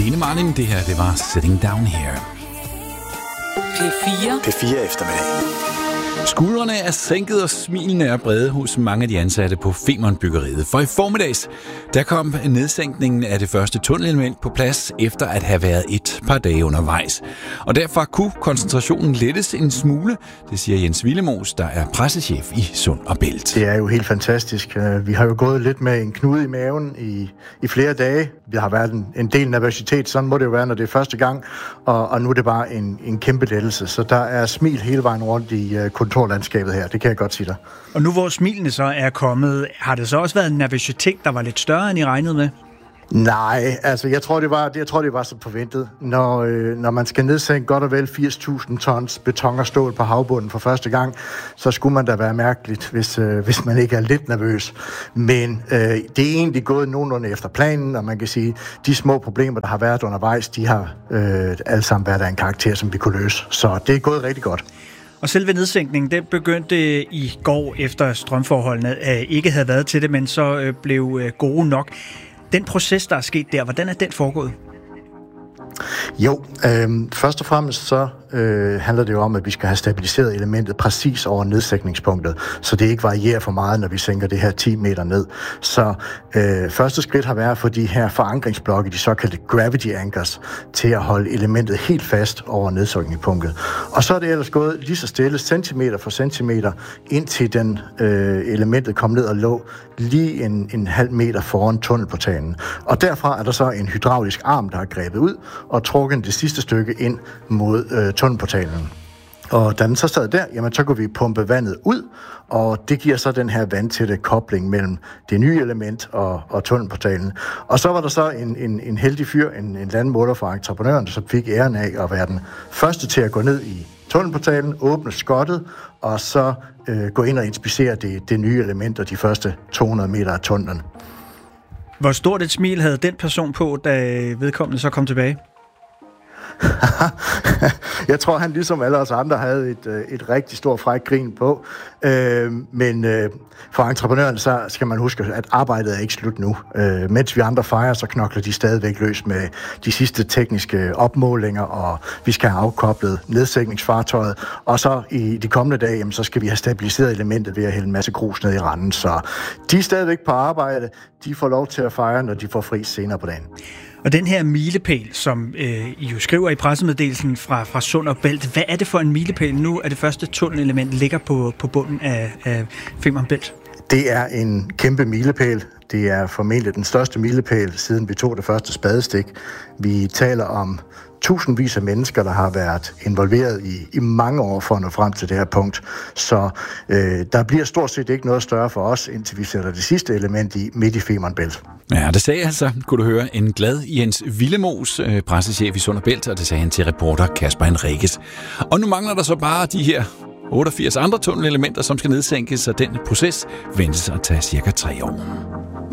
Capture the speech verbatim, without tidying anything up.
Lene Marlin. Det her, det var Sitting Down Here. P fire. P fire eftermiddag. Skuldrene er sænket, og smilene er brede hos mange af de ansatte på Femern-byggeriet. For i formiddags, der kom nedsænkningen af det første tunnelelement på plads, efter at have været et par dage undervejs. Og derfor kunne koncentrationen lettes en smule, det siger Jens Willemoes, der er pressechef i Sund og Bælt. Det er jo helt fantastisk. Vi har jo gået lidt med en knude i maven i, i flere dage. Vi har været en, en del nervøsitet, sådan må det jo være, når det er første gang, og, og nu er det bare en, en kæmpe lettelse. Så der er smil hele vejen rundt i uh, kontorlandskabet her, det kan jeg godt sige dig. Og nu hvor smilene så er kommet, har det så også været en nervøsitet, der var lidt større, end I regnede med? Nej, altså jeg tror, det var, jeg tror, det var så forventet. Når, øh, når man skal nedsænke godt og vel firs tusind tons beton og stål på havbunden for første gang, så skulle man da være mærkeligt, hvis, øh, hvis man ikke er lidt nervøs. Men øh, det er egentlig gået nogenlunde efter planen, og man kan sige, de små problemer, der har været undervejs, de har øh, alle sammen været af en karakter, som vi kunne løse. Så det er gået rigtig godt. Og selve nedsænkningen, den begyndte i går, efter strømforholdene ikke havde været til det, men så blev gode nok. Den proces, der er sket der, hvordan er den foregået? Jo, øh, først og fremmest så øh, handler det jo om, at vi skal have stabiliseret elementet præcis over nedsænkningspunktet, så det ikke varierer for meget, når vi sænker det her ti meter ned. Så øh, første skridt har været at få de her forankringsblokke, de såkaldte gravity anchors, til at holde elementet helt fast over nedsænkningspunktet. Og så er det ellers gået lige så stille, centimeter for centimeter, indtil den øh, elementet kom ned og lå lige en, en halv meter foran tunnelportalen. Og derfra er der så en hydraulisk arm, der er grebet ud og trukket det sidste stykke ind mod øh, tunnelportalen. Og da den så sad der, jamen så kunne vi pumpe vandet ud, og det giver så den her vandtætte kobling mellem det nye element og, og tunnelportalen. Og så var der så en, en, en heldig fyr, en, en landmåler fra entreprenøren, som fik æren af at være den første til at gå ned i tunnelportalen, åbne skottet, og så øh, gå ind og inspicere det, det nye element og de første to hundrede meter af tunnelen. Hvor stort et smil havde den person på, da vedkommende så kom tilbage? Jeg tror, han ligesom alle os andre havde et, et rigtig stort fræk grin på. Øh, men øh, for entreprenøren, så skal man huske, at arbejdet er ikke slut nu. Øh, mens vi andre fejrer, så knokler de stadigvæk løs med de sidste tekniske opmålinger, og vi skal have afkoblet nedsænkningsfartøjet. Og så i de kommende dage, jamen, så skal vi have stabiliseret elementet ved at hælde en masse grus ned i randen. Så de er stadigvæk på arbejde. De får lov til at fejre, når de får fri senere på dagen. Og den her milepæl, som øh, I jo skriver i pressemeddelelsen fra, fra Sund og Bælt, hvad er det for en milepæl nu, at det første tunnelelement ligger på, på bunden af, af Femern Bælt? Det er en kæmpe milepæl. Det er formentlig den største milepæl, siden vi tog det første spadestik. Vi taler om tusindvis af mennesker, der har været involveret i, i mange år for at nå frem til det her punkt. Så øh, der bliver stort set ikke noget større for os, indtil vi sætter det sidste element i midt i Femern Bælt. Ja, det sagde altså, kunne du høre, en glad Jens Willemoes, øh, pressechef i Sund og Bælt, og det sagde han til reporter Kasper Henriques. Og nu mangler der så bare de her otteogfirs andre tunnelelementer, som skal nedsænkes, så den proces ventes at tage cirka tre år.